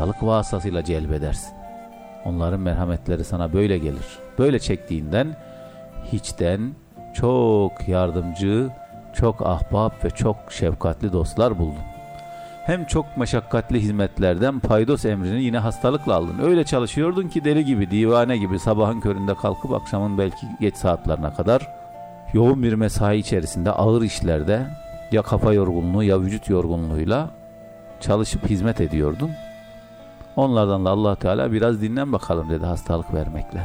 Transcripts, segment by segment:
hastalık vasıtasıyla celbedersin. Onların merhametleri sana böyle gelir. Böyle çektiğinden hiçten çok yardımcı, çok ahbap ve çok şefkatli dostlar buldun. Hem çok meşakkatli hizmetlerden paydos emrini yine hastalıkla aldın. Öyle çalışıyordun ki deli gibi, divane gibi sabahın köründe kalkıp akşamın belki geç saatlerine kadar yoğun bir mesai içerisinde ağır işlerde ya kafa yorgunluğu ya vücut yorgunluğuyla çalışıp hizmet ediyordun. Onlardan da Allah Teala biraz dinlen bakalım dedi hastalık vermekle.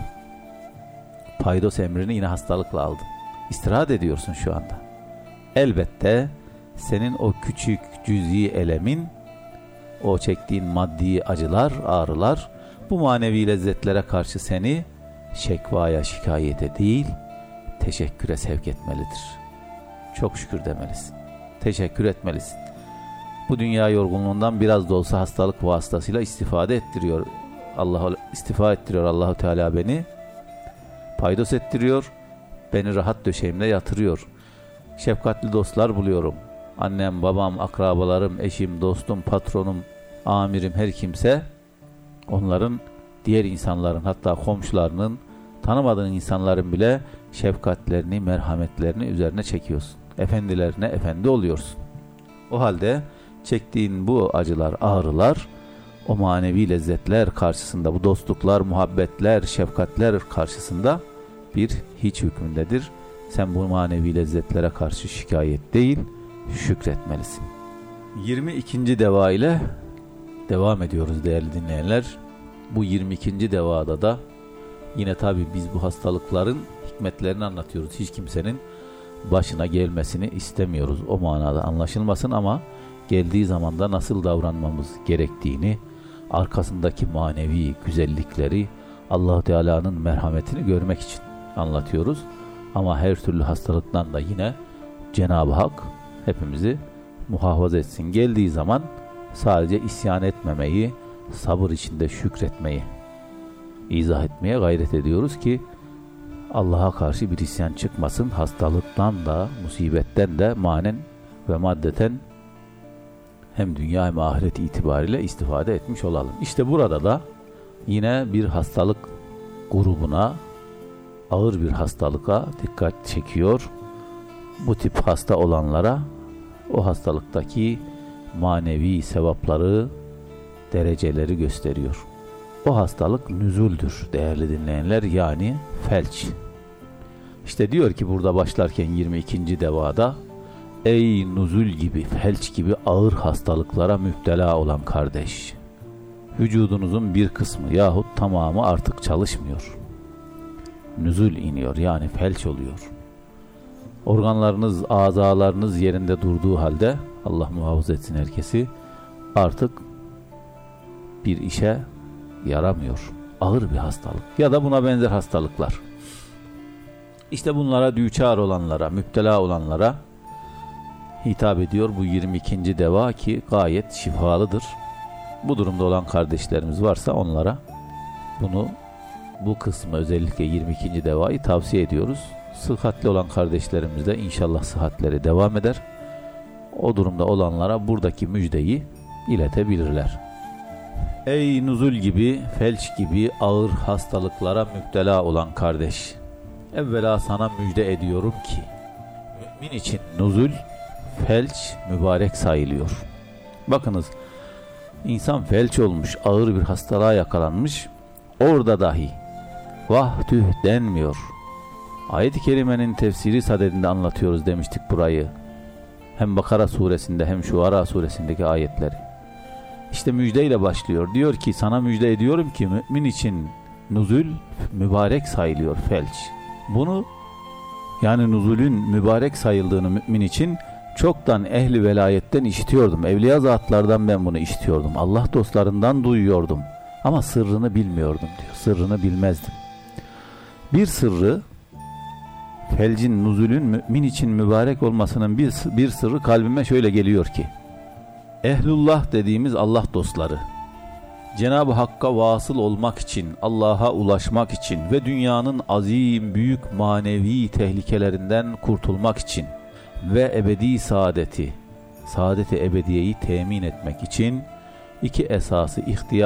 Paydos emrini yine hastalıkla aldın. İstirahat ediyorsun şu anda. Elbette senin o küçük cüz'i elemin, o çektiğin maddi acılar, ağrılar, bu manevi lezzetlere karşı seni şekvaya, şikayete değil, teşekküre sevk etmelidir. Çok şükür demelisin. Teşekkür etmelisin. Bu dünya yorgunluğundan biraz da olsa hastalık vasıtasıyla istifade ettiriyor. İstifa ettiriyor Allahu Teala beni. Paydos ettiriyor. Beni rahat döşeğimde yatırıyor. Şefkatli dostlar buluyorum. Annem, babam, akrabalarım, eşim, dostum, patronum, amirim, her kimse, onların, diğer insanların, hatta komşularının, tanımadığın insanların bile şefkatlerini, merhametlerini üzerine çekiyorsun. Efendilerine efendi oluyorsun. O halde çektiğin bu acılar, ağrılar, o manevi lezzetler karşısında, bu dostluklar, muhabbetler, şefkatler karşısında bir hiç hükmündedir. Sen bu manevi lezzetlere karşı şikayet değil, şükretmelisin. 22. deva ile devam ediyoruz değerli dinleyenler. Bu 22. devada da yine tabi biz bu hastalıkların hikmetlerini anlatıyoruz. Hiç kimsenin başına gelmesini istemiyoruz. O manada anlaşılmasın ama geldiği zaman da nasıl davranmamız gerektiğini, arkasındaki manevi güzellikleri, Allah-u Teala'nın merhametini görmek için anlatıyoruz. Ama her türlü hastalıktan da yine Cenab-ı Hak hepimizi muhafaza etsin. Geldiği zaman sadece isyan etmemeyi, sabır içinde şükretmeyi izah etmeye gayret ediyoruz ki Allah'a karşı bir isyan çıkmasın. Hastalıktan da, musibetten de manen ve maddeten hem dünya hem ahiret itibariyle istifade etmiş olalım. İşte burada da yine bir hastalık grubuna, ağır bir hastalığa dikkat çekiyor. Bu tip hasta olanlara o hastalıktaki manevi sevapları, dereceleri gösteriyor. O hastalık nüzuldür değerli dinleyenler, yani felç. İşte diyor ki burada başlarken 22. devada, ey nuzul gibi, felç gibi ağır hastalıklara müptela olan kardeş, vücudunuzun bir kısmı yahut tamamı artık çalışmıyor. Nüzul iniyor, yani felç oluyor. Organlarınız, azalarınız yerinde durduğu halde, Allah muhafaza etsin herkesi, artık bir işe yaramıyor. Ağır bir hastalık ya da buna benzer hastalıklar. İşte bunlara düçar olanlara, müptela olanlara hitap ediyor bu 22. deva ki gayet şifalıdır. Bu durumda olan kardeşlerimiz varsa onlara bu kısmı, özellikle 22. devayı tavsiye ediyoruz. Sıhhatli olan kardeşlerimiz de inşallah sıhhatleri devam eder. O durumda olanlara buradaki müjdeyi iletebilirler. Ey nuzul gibi, felç gibi ağır hastalıklara müptela olan kardeş, evvela sana müjde ediyorum ki mümin için nuzul, felç mübarek sayılıyor. Bakınız, insan felç olmuş, ağır bir hastalığa yakalanmış, orada dahi vah tüh denmiyor. Ayet-i kerimenin tefsiri sadedinde anlatıyoruz demiştik burayı. Hem Bakara suresinde hem Şuara suresindeki ayetleri. İşte müjdeyle başlıyor. Diyor ki sana müjde ediyorum ki mümin için nuzul mübarek sayılıyor, felç. Bunu, yani nuzulün mübarek sayıldığını mümin için çoktan ehli velayetten işitiyordum. Evliya zatlardan ben bunu işitiyordum. Allah dostlarından duyuyordum. Ama sırrını bilmiyordum diyor. Sırrını bilmezdim. Bir sırrı, felcin, nuzulün mümin için mübarek olmasının bir sırrı kalbime şöyle geliyor ki, ehlullah dediğimiz Allah dostları, Cenab-ı Hakk'a vasıl olmak için, Allah'a ulaşmak için ve dünyanın azim, büyük manevi tehlikelerinden kurtulmak için ve ebedi saadeti ebediyeyi temin etmek için iki esası ihtiyar